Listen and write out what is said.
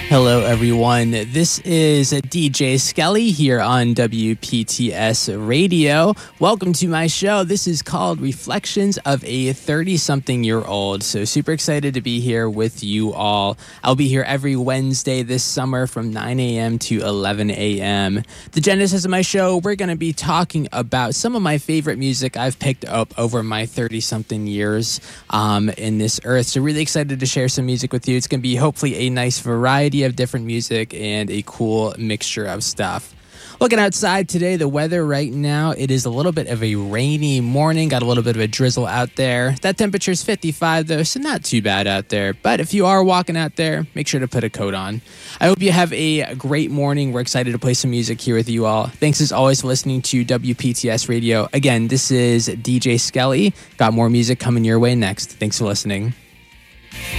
Hello, everyone. This is DJ Skelly here on WPTS Radio. Welcome to my show. This is called Reflections of a 30-something-year-old. So super excited to be here with you all. I'll be here every Wednesday this summer from 9 a.m. to 11 a.m. The genesis of my show, we're going to be talking about some of my favorite music I've picked up over my 30-something years in this earth. So really excited to share some music with you. It's going to be hopefully a nice variety of different music and a cool mixture of stuff. Looking outside today, the weather right now, it is a little bit of a rainy morning. Got a little bit of a drizzle out there. That temperature is 55 though, so not too bad out there. But if you are walking out there, make sure to put a coat on. I hope you have a great morning. We're excited to play some music here with you all. Thanks as always for listening to WPTS Radio. Again, this is DJ Skelly. Got more music coming your way next. Thanks for listening.